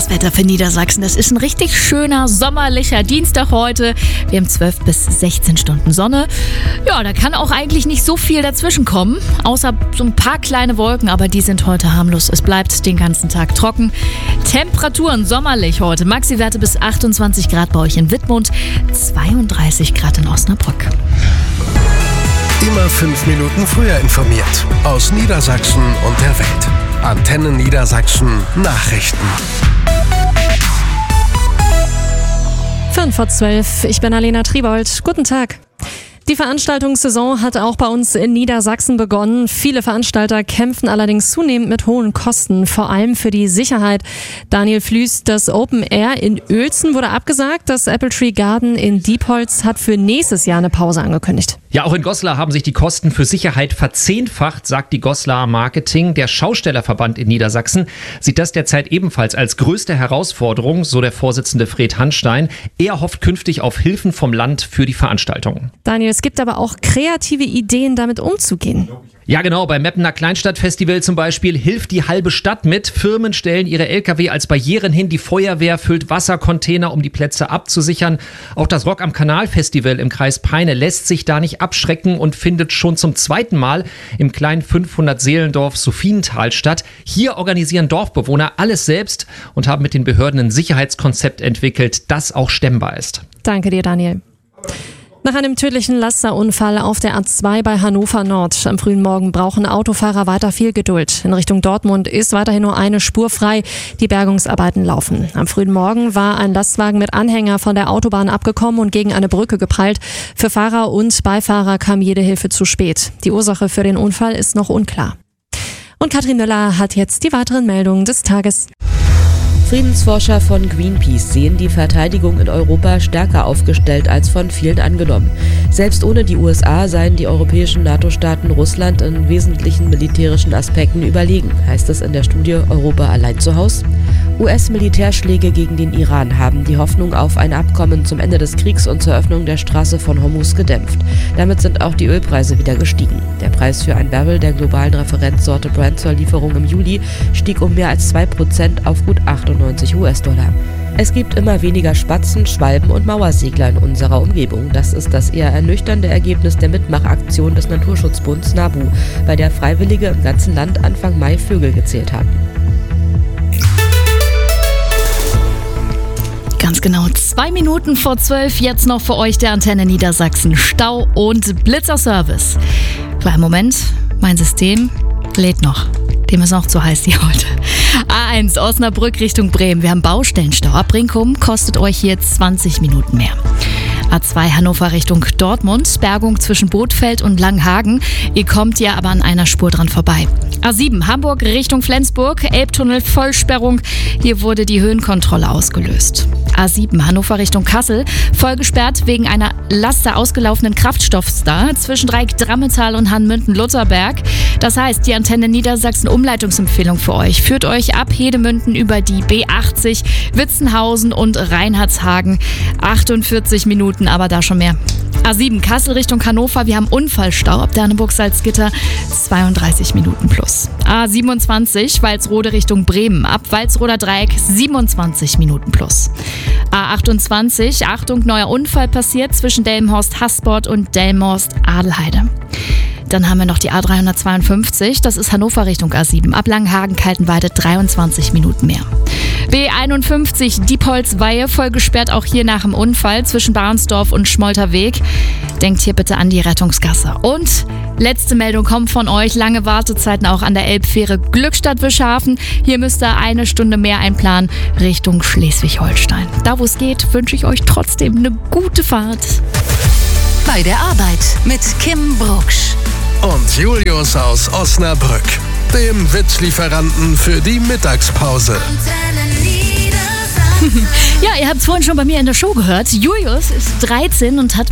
das Wetter für Niedersachsen. Das ist ein richtig schöner, sommerlicher Dienstag heute. Wir haben 12 bis 16 Stunden Sonne. Ja, da kann auch eigentlich nicht so viel dazwischen kommen, außer so ein paar kleine Wolken, aber die sind heute harmlos. Es bleibt den ganzen Tag trocken. Temperaturen sommerlich heute. Maxi-Werte bis 28 Grad bei euch in Wittmund, 32 Grad in Osnabrück. Immer 5 Minuten früher informiert. Aus Niedersachsen und der Welt. Antenne Niedersachsen Nachrichten. 5:12 Uhr, ich bin Alena Triebold. Guten Tag. Die Veranstaltungssaison hat auch bei uns in Niedersachsen begonnen. Viele Veranstalter kämpfen allerdings zunehmend mit hohen Kosten, vor allem für die Sicherheit. Daniel Flüß, das Open Air in Uelzen wurde abgesagt. Das Apple Tree Garden in Diepholz hat für nächstes Jahr eine Pause angekündigt. Ja, auch in Goslar haben sich die Kosten für Sicherheit verzehnfacht, sagt die Goslar Marketing. Der Schaustellerverband in Niedersachsen sieht das derzeit ebenfalls als größte Herausforderung, so der Vorsitzende Fred Hanstein. Er hofft künftig auf Hilfen vom Land für die Veranstaltungen. Daniel, es gibt aber auch kreative Ideen, damit umzugehen. Ja genau, beim Meppener Kleinstadtfestival zum Beispiel hilft die halbe Stadt mit. Firmen stellen ihre LKW als Barrieren hin, die Feuerwehr füllt Wassercontainer, um die Plätze abzusichern. Auch das Rock am Kanal Festival im Kreis Peine lässt sich da nicht abschrecken und findet schon zum zweiten Mal im kleinen 500-Seelendorf Sophiental statt. Hier organisieren Dorfbewohner alles selbst und haben mit den Behörden ein Sicherheitskonzept entwickelt, das auch stemmbar ist. Danke dir, Daniel. Nach einem tödlichen Lasterunfall auf der A2 bei Hannover Nord am frühen Morgen brauchen Autofahrer weiter viel Geduld. In Richtung Dortmund ist weiterhin nur eine Spur frei. Die Bergungsarbeiten laufen. Am frühen Morgen war ein Lastwagen mit Anhänger von der Autobahn abgekommen und gegen eine Brücke geprallt. Für Fahrer und Beifahrer kam jede Hilfe zu spät. Die Ursache für den Unfall ist noch unklar. Und Katrin Müller hat jetzt die weiteren Meldungen des Tages. Friedensforscher von Greenpeace sehen die Verteidigung in Europa stärker aufgestellt als von vielen angenommen. Selbst ohne die USA seien die europäischen NATO-Staaten Russland in wesentlichen militärischen Aspekten überlegen, heißt es in der Studie Europa allein zu Haus. US-Militärschläge gegen den Iran haben die Hoffnung auf ein Abkommen zum Ende des Kriegs und zur Öffnung der Straße von Hormuz gedämpft. Damit sind auch die Ölpreise wieder gestiegen. Der Preis für ein Barrel der globalen Referenzsorte Brent zur Lieferung im Juli stieg um mehr als 2% auf gut 98 US-Dollar. Es gibt immer weniger Spatzen, Schwalben und Mauersegler in unserer Umgebung. Das ist das eher ernüchternde Ergebnis der Mitmachaktion des Naturschutzbunds NABU, bei der Freiwillige im ganzen Land Anfang Mai Vögel gezählt haben. Ganz genau 2 Minuten vor 12, jetzt noch für euch der Antenne Niedersachsen Stau- und Blitzerservice. Kleinen Moment, mein System lädt noch. Dem ist auch zu heiß hier heute. A1 Osnabrück Richtung Bremen. Wir haben Baustellenstau. Ab Brinkum kostet euch hier 20 Minuten mehr. A2 Hannover Richtung Dortmund, Bergung zwischen Bothfeld und Langhagen. Ihr kommt ja aber an einer Spur dran vorbei. A7 Hamburg Richtung Flensburg, Elbtunnel Vollsperrung. Hier wurde die Höhenkontrolle ausgelöst. A7 Hannover Richtung Kassel, voll gesperrt wegen einer Laster ausgelaufenen Kraftstoffs da zwischen Dreieck-Drammetal und Hanmünden-Lutherberg. Das heißt, die Antenne Niedersachsen Umleitungsempfehlung für euch führt euch ab Hedemünden über die B80, Witzenhausen und Reinhardshagen. 48 Minuten, aber da schon mehr. A7 Kassel Richtung Hannover, wir haben Unfallstau ab Derneburg-Salzgitter, 32 Minuten plus. A27 Walsrode Richtung Bremen, ab Walsroder Dreieck 27 Minuten plus. A28, Achtung, neuer Unfall passiert zwischen Delmenhorst-Hasport und Delmenhorst-Adelheide. Dann haben wir noch die A352, das ist Hannover Richtung A7, ab Langhagen-Kaltenweide 23 Minuten mehr. B51 Diepholz-Weihe, voll gesperrt auch hier nach dem Unfall zwischen Barnsdorf und Schmolterweg. Denkt hier bitte an die Rettungsgasse. Und letzte Meldung kommt von euch, lange Wartezeiten auch an der Elbfähre Glückstadt-Wischhafen. Hier müsst ihr 1 Stunde mehr einplanen Richtung Schleswig-Holstein. Da wo es geht, wünsche ich euch trotzdem eine gute Fahrt. Bei der Arbeit mit Kim Brugsch. Und Julius aus Osnabrück, dem Witzlieferanten für die Mittagspause. Ja, ihr habt es vorhin schon bei mir in der Show gehört. Julius ist 13 und hat